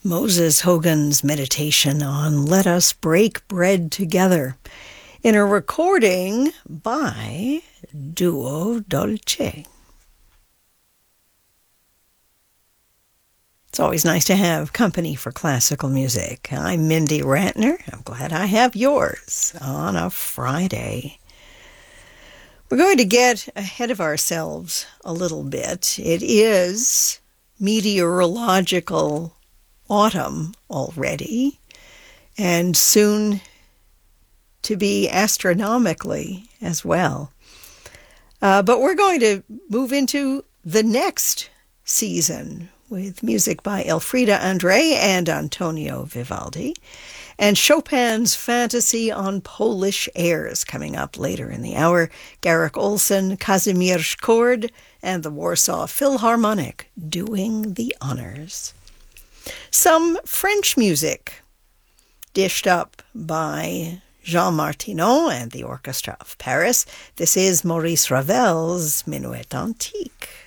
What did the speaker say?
Moses Hogan's meditation on Let Us Break Bread Together in a recording by Duo Dolce. It's always nice to have company for classical music. I'm Mindy Ratner. I'm glad I have yours on a Friday. We're going to get ahead of ourselves a little bit. It is meteorological autumn already, and soon to be astronomically as well. But we're going to move into the next season with music by Elfriede André and Antonio Vivaldi, and Chopin's Fantasy on Polish Airs coming up later in the hour. Garrick Olson, Kazimierz Kord, and the Warsaw Philharmonic doing the honors. Some French music dished up by Jean Martineau and the Orchestra of Paris. This is Maurice Ravel's Minuet Antique.